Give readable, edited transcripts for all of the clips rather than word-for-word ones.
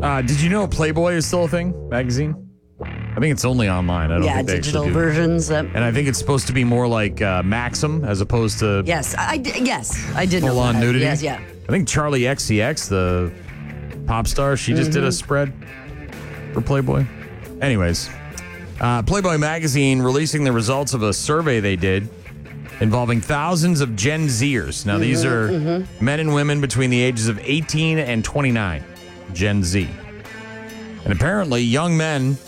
Did you know Playboy is still a thing? Magazine? I think it's only online. I don't think they digital actually do. versions. And I think it's supposed to be more like Maxim as opposed to Yes, I did know full-on that. nudity. Yes, yeah. I think Charlie XCX, the pop star, she just did a spread for Playboy. Anyways, Playboy magazine releasing the results of a survey they did involving thousands of Gen Zers. Now, these are men and women between the ages of 18 and 29, Gen Z. And apparently, young men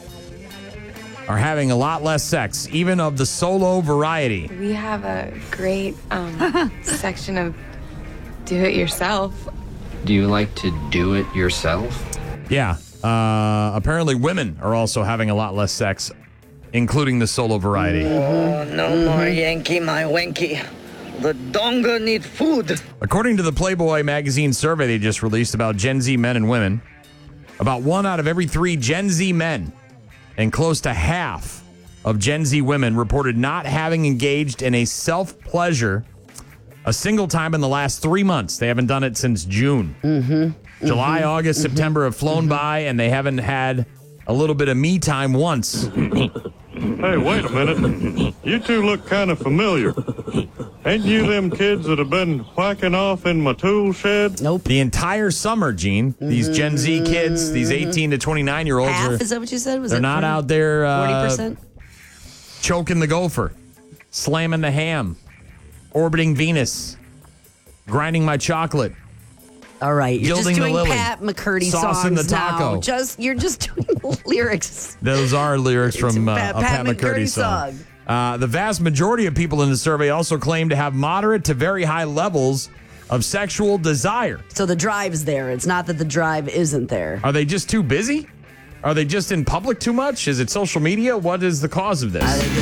are having a lot less sex, even of the solo variety. We have a great section of do-it-yourself. Do you like to do it yourself? Yeah. Apparently, women are also having a lot less sex, including the solo variety. Oh, no more Yankee, my wanky. The donga need food. According to the Playboy magazine survey they just released about Gen Z men and women, about 1 out of every 3 Gen Z men and close to half of Gen Z women reported not having engaged in a self-pleasure a single time in the last 3 months. They haven't done it since June. July, August, September have flown by, and they haven't had a little bit of me time once. Hey, wait a minute. You two look kind of familiar. Ain't you them kids that have been whacking off in my tool shed? Nope. The entire summer, Gene, these Gen Z kids, these 18 to 29-year-olds, Half, is that what you said? Was they're it not out there 40%? choking the gopher, slamming the ham, orbiting Venus, grinding my chocolate. All right, you're Gilding just the doing lily. Pat McCurdy Sauce songs in the taco. now. You're just doing lyrics. Those are lyrics from a Pat McCurdy song. The vast majority of people in the survey also claim to have moderate to very high levels of sexual desire. So the drive's there. It's not that the drive isn't there. Are they just too busy? Are they just in public too much? Is it social media? What is the cause of this?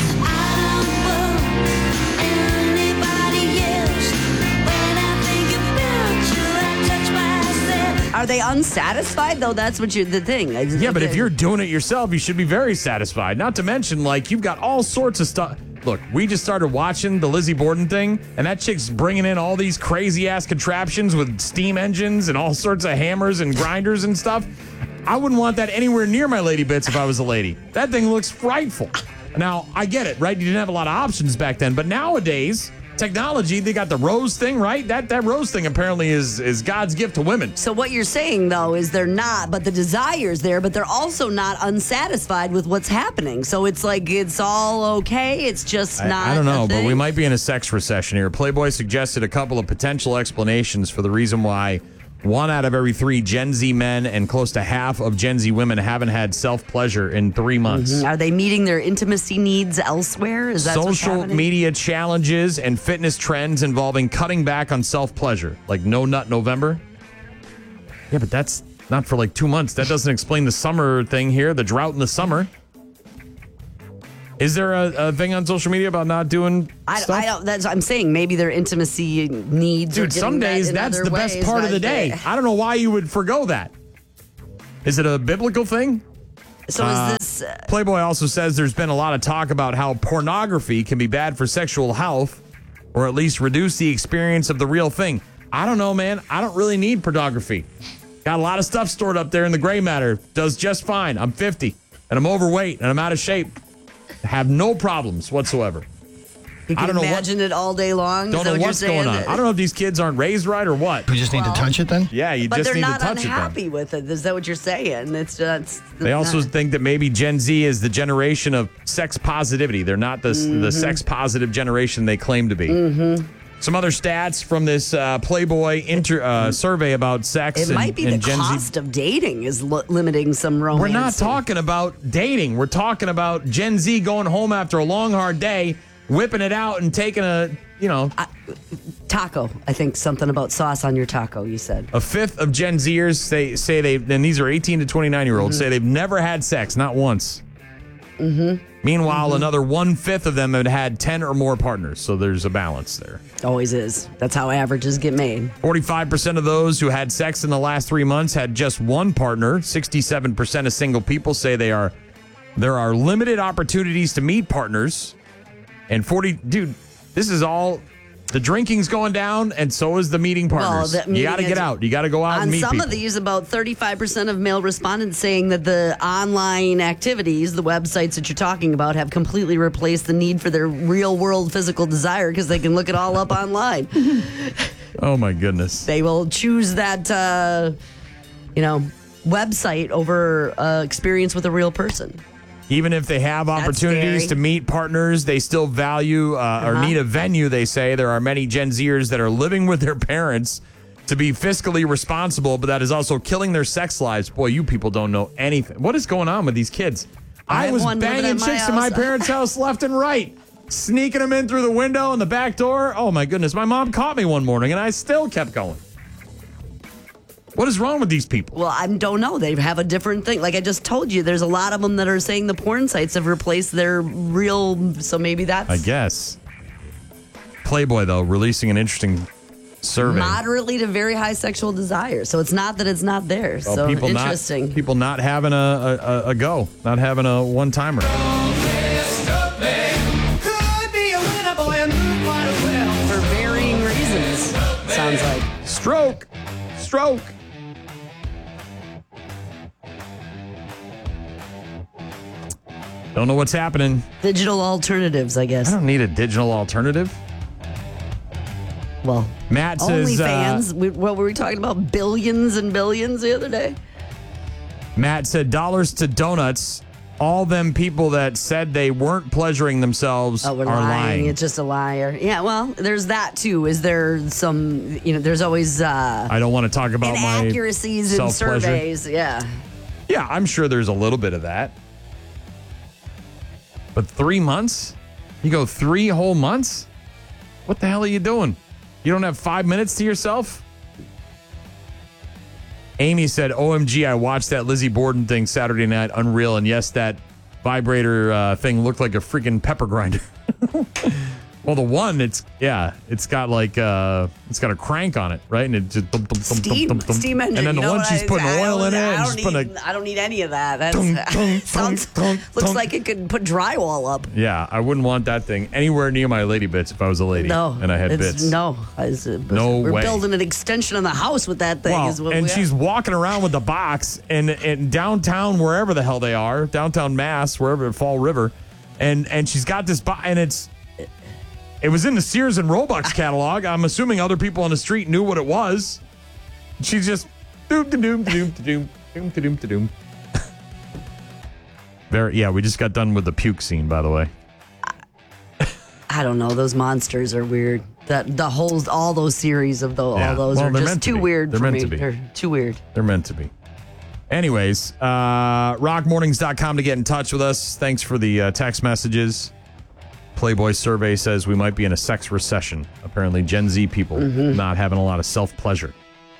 Are they unsatisfied though? That's what the thing. Yeah, but if you're doing it yourself, you should be very satisfied. Not to mention, like, you've got all sorts of stuff. Look, we just started watching the Lizzie Borden thing, and that chick's bringing in all these crazy-ass contraptions with steam engines and all sorts of hammers and grinders and stuff. I wouldn't want that anywhere near my lady bits if I was a lady. That thing looks frightful. Now, I get it, right? You didn't have a lot of options back then, but nowadays, technology, they got the rose thing, right? That rose thing apparently is God's gift to women. So what you're saying, though, is they're not, but the desire's there, but they're also not unsatisfied with what's happening. So it's like it's all okay. It's just not I don't know, a but thing. we might be in a sex recession here. Playboy suggested a couple of potential explanations for the reason why 1 out of every 3 Gen Z men and close to half of Gen Z women haven't had self-pleasure in 3 months. Are they meeting their intimacy needs elsewhere? Is that what's Social happening? media challenges and fitness trends involving cutting back on self-pleasure, like No Nut November. Yeah, but that's not for like 2 months. That doesn't explain the summer thing here, the drought in the summer. Is there a thing on social media about not doing stuff? I don't. I'm saying maybe their intimacy needs. Dude, are getting some met days in that's other the best ways, part of the right? day. I don't know why you would forgo that. Is it a biblical thing? So is this? Playboy also says there's been a lot of talk about how pornography can be bad for sexual health, or at least reduce the experience of the real thing. I don't know, man. I don't really need pornography. Got a lot of stuff stored up there in the gray matter. Does just fine. I'm 50, and I'm overweight, and I'm out of shape. Have no problems whatsoever. You can I don't know imagine it all day long. Don't Is that know what you're what's going on. saying? I don't know if these kids aren't raised right or what. We just need to touch it then? Yeah, you But just they're need to not touch it then. unhappy with it. Is that what you're saying? It's just. They also think that maybe Gen Z is the generation of sex positivity. They're not the sex positive generation they claim to be. Some other stats from this Playboy survey about sex. It might be the and Gen cost Z. of dating is limiting some romance. We're not talking about dating. We're talking about Gen Z going home after a long, hard day, whipping it out and taking taco. I think something about sauce on your taco. You said a fifth of Gen Zers say they, and these are 18 to 29-year-olds, say they've never had sex, not once. Meanwhile, another 1/5 of them have had 10 or more partners, so there's a balance there. always is. That's how averages get made. 45% of those who had sex in the last 3 months had just one partner. 67% of single people say there are limited opportunities to meet partners. And this is all The drinking's going down, and so is the meeting partners. You got to get out. You got to go out and meet people. On some of these, about 35% of male respondents saying that the online activities, the websites that you're talking about, have completely replaced the need for their real-world physical desire because they can look it all up online. Oh, my goodness. They will choose that, website over experience with a real person. Even if they have opportunities to meet partners, they still value or need a venue, they say. There are many Gen Zers that are living with their parents to be fiscally responsible, but that is also killing their sex lives. Boy, you people don't know anything. What is going on with these kids? I was banging chicks in my parents' house left and right, sneaking them in through the window and the back door. Oh, my goodness. My mom caught me one morning, and I still kept going. What is wrong with these people? Well, I don't know. They have a different thing. Like I just told you, there's a lot of them that are saying the porn sites have replaced their real, so maybe that's... I guess. Playboy, though, releasing an interesting survey. Moderately to very high sexual desire. So it's not that it's not there. Well, so people interesting. People not having a go, not having a one-timer. For varying reasons, sounds like. Stroke. Don't know what's happening. Digital alternatives, I guess. I don't need a digital alternative. Well, Matt says... OnlyFans. What were we talking about? Billions and billions the other day? Matt said dollars to donuts. All them people that said they weren't pleasuring themselves are lying. It's just a liar. Yeah, well, there's that too. Is there some, there's always... I don't want to talk about my inaccuracies in surveys. Yeah. Yeah, I'm sure there's a little bit of that. But 3 months? You go 3 whole months? What the hell are you doing? You don't have 5 minutes to yourself? Amy said, OMG, I watched that Lizzie Borden thing Saturday night. Unreal. And yes, that vibrator thing looked like a freaking pepper grinder. Well, the one, it's got like, it's got a crank on it, right? And it just steam engine. And then the one she's putting oil in it. I don't need any of that. That looks like it could put drywall up. Yeah, I wouldn't want that thing anywhere near my lady bits if I was a lady. No, and I had bits. No way. We're building an extension of the house with that thing. Well, she's walking around with the box in downtown, wherever the hell they are, downtown Mass, wherever, Fall River, and she's got this box, and it was in the Sears and Roebuck catalog. I'm assuming other people on the street knew what it was. She's just doom. Yeah, we just got done with the puke scene, by the way. I don't know. Those monsters are weird. All those series of all those are just too weird for me. They're too weird. They're meant to be. Anyways, rockmornings.com to get in touch with us. Thanks for the text messages. Playboy survey says we might be in a sex recession. Apparently, Gen Z people not having a lot of self-pleasure.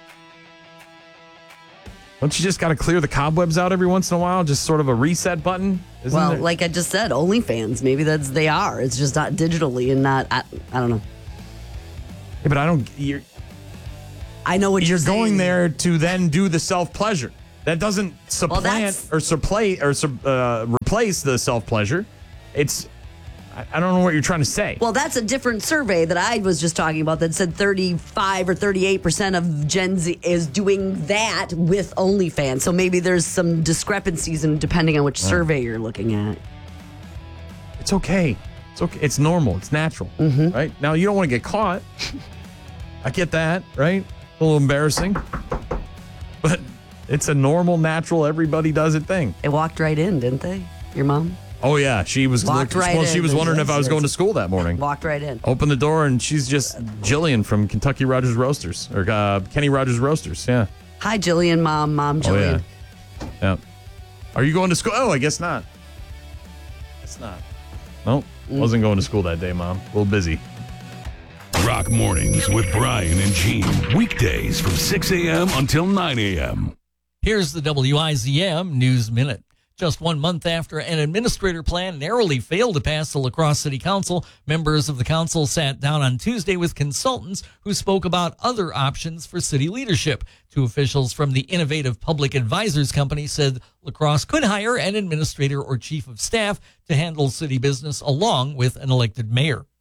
Don't you just got to clear the cobwebs out every once in a while? Just sort of a reset button? Like I just said, OnlyFans. Maybe they are. It's just not digitally and not. I don't know. Yeah, but I don't. I know what you're saying. Going there to then do the self-pleasure. That doesn't supplant or replace the self-pleasure. It's. I don't know what you're trying to say. Well, that's a different survey that I was just talking about that said 35 or 38% of Gen Z is doing that with OnlyFans. So maybe there's some discrepancies depending on which survey you're looking at. It's okay. It's okay. It's normal. It's natural. Right? Now, you don't want to get caught. I get that, right? A little embarrassing. But it's a normal, natural, everybody does it thing. They walked right in, didn't they? Your mom? Oh, yeah. She was she was wondering if I was going to school that morning. Walked right in. Opened the door, and she's just Jillian from Kentucky Rogers Roasters, or Kenny Rogers Roasters, yeah. Hi, Jillian, Mom Jillian. Oh, yeah. Are you going to school? Oh, I guess not. Guess not. Nope. Wasn't going to school that day, Mom. A little busy. Rock Mornings with Brian and Gene. Weekdays from 6 a.m. until 9 a.m. Here's the WIZM News Minute. Just 1 month after an administrator plan narrowly failed to pass the La Crosse City Council, members of the council sat down on Tuesday with consultants who spoke about other options for city leadership. Two officials from the Innovative Public Advisors Company said La Crosse could hire an administrator or chief of staff to handle city business along with an elected mayor.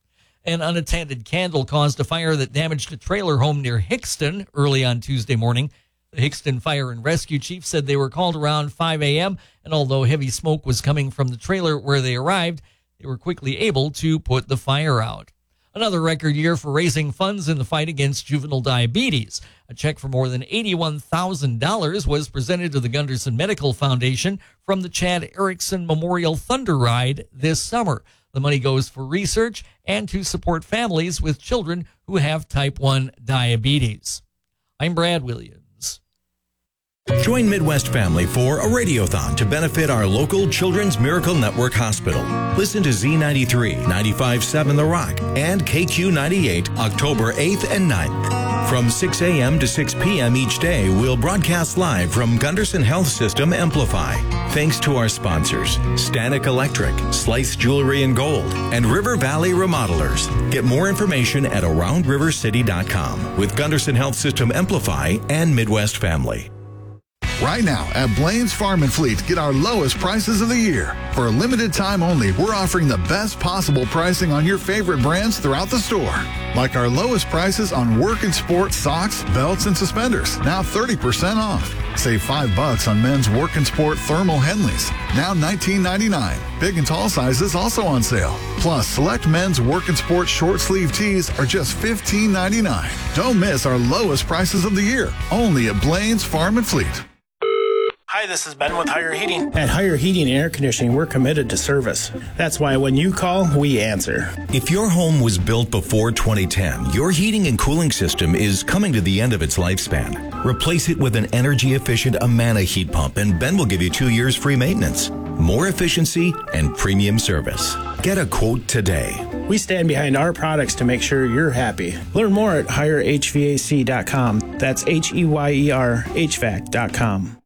An unattended candle caused a fire that damaged a trailer home near Hickston early on Tuesday morning. The Hickston Fire and Rescue Chief said they were called around 5 a.m., and although heavy smoke was coming from the trailer where they arrived, they were quickly able to put the fire out. Another record year for raising funds in the fight against juvenile diabetes. A check for more than $81,000 was presented to the Gunderson Medical Foundation from the Chad Erickson Memorial Thunder Ride this summer. The money goes for research and to support families with children who have type 1 diabetes. I'm Brad Williams. Join Midwest Family for a radiothon to benefit our local Children's Miracle Network Hospital. Listen to Z93, 95.7 The Rock, and KQ98 October 8th and 9th. From 6 a.m. to 6 p.m. each day, we'll broadcast live from Gunderson Health System Amplify. Thanks to our sponsors, Stanek Electric, Slice Jewelry and Gold, and River Valley Remodelers. Get more information at AroundRiverCity.com with Gunderson Health System Amplify and Midwest Family. Right now at Blaine's Farm and Fleet, get our lowest prices of the year. For a limited time only, we're offering the best possible pricing on your favorite brands throughout the store. Like our lowest prices on work and sport socks, belts, and suspenders. Now 30% off. Save $5 on men's work and sport thermal Henleys. Now $19.99. Big and tall sizes also on sale. Plus, select men's work and sport short sleeve tees are just $15.99. Don't miss our lowest prices of the year. Only at Blaine's Farm and Fleet. Hi, this is Ben with Higher Heating. At Higher Heating and Air Conditioning, we're committed to service. That's why when you call, we answer. If your home was built before 2010, your heating and cooling system is coming to the end of its lifespan. Replace it with an energy-efficient Amana heat pump, and Ben will give you 2 years free maintenance, more efficiency, and premium service. Get a quote today. We stand behind our products to make sure you're happy. Learn more at HireHVAC.com. That's HEYER HVAC.com.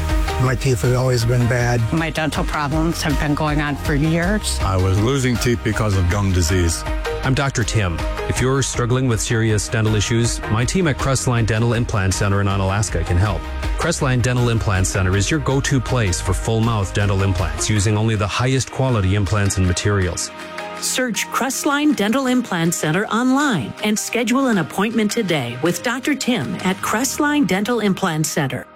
My teeth have always been bad. My dental problems have been going on for years. I was losing teeth because of gum disease. I'm Dr. Tim. If you're struggling with serious dental issues, my team at Crestline Dental Implant Center in Onalaska can help. Crestline Dental Implant Center is your go-to place for full-mouth dental implants using only the highest quality implants and materials. Search Crestline Dental Implant Center online and schedule an appointment today with Dr. Tim at Crestline Dental Implant Center.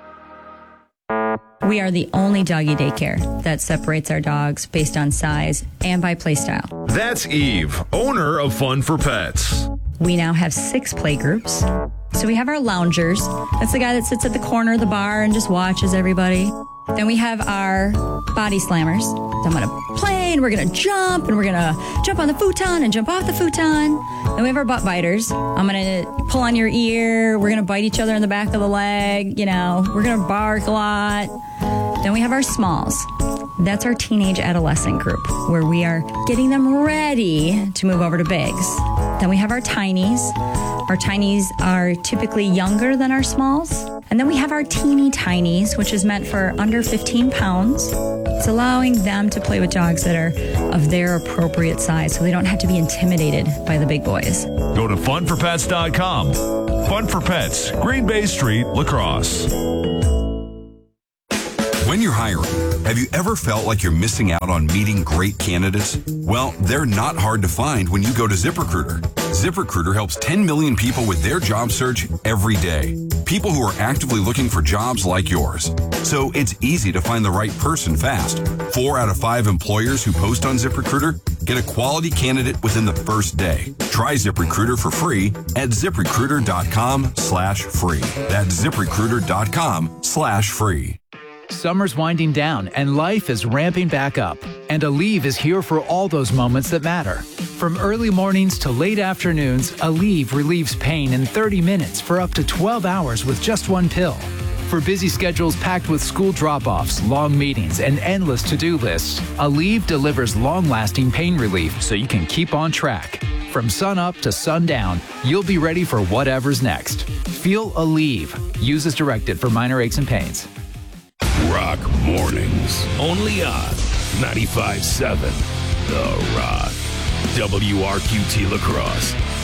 We are the only doggy daycare that separates our dogs based on size and by play style. That's Eve, owner of Fun for Pets. We now have 6 play groups. So we have our loungers. That's the guy that sits at the corner of the bar and just watches everybody. Then we have our body slammers. I'm going to play and we're going to jump and we're going to jump on the futon and jump off the futon. Then we have our butt biters. I'm going to pull on your ear. We're going to bite each other in the back of the leg. You know, we're going to bark a lot. Then we have our smalls. That's our teenage adolescent group where we are getting them ready to move over to bigs. Then we have our tinies. Our tinies are typically younger than our smalls. And then we have our teeny tinies, which is meant for under 15 pounds. It's allowing them to play with dogs that are of their appropriate size so they don't have to be intimidated by the big boys. Go to funforpets.com. Fun for Pets, Green Bay Street, La Crosse. When you're hiring, have you ever felt like you're missing out on meeting great candidates? Well, they're not hard to find when you go to ZipRecruiter. ZipRecruiter helps 10 million people with their job search every day. People who are actively looking for jobs like yours. So it's easy to find the right person fast. 4 out of 5 employers who post on ZipRecruiter get a quality candidate within the first day. Try ZipRecruiter for free at ZipRecruiter.com/free. That's ZipRecruiter.com/free. Summer's winding down and life is ramping back up. And Aleve is here for all those moments that matter. From early mornings to late afternoons, Aleve relieves pain in 30 minutes for up to 12 hours with just one pill. For busy schedules packed with school drop-offs, long meetings, and endless to-do lists, Aleve delivers long-lasting pain relief so you can keep on track. From sun up to sundown, you'll be ready for whatever's next. Feel Aleve. Use as directed for minor aches and pains. Rock Mornings, only on 95.7 The Rock. WRQT La Crosse.